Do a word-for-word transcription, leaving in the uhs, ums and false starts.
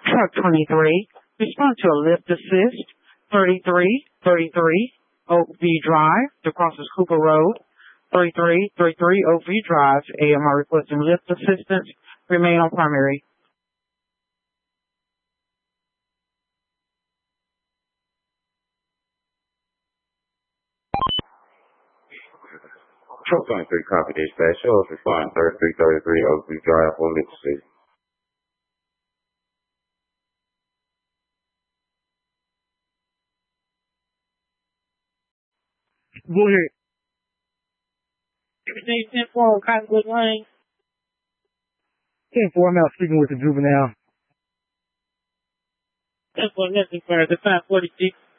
Truck twenty-three, respond to a lift assist. thirty-three thirty-three Oakview Drive, that crosses Cooper Road. thirty-three thirty-three Oakview Drive, A M R requesting lift assistance. Remain on primary. Truck twenty-three, copy dispatch. Show us respond thirty-three thirty-three Oakview Drive for lift assist. Go ahead. Everything ten four on Cottonwood Lane. ten four, I'm out speaking with the juvenile. ten four necessary, the five forty-six.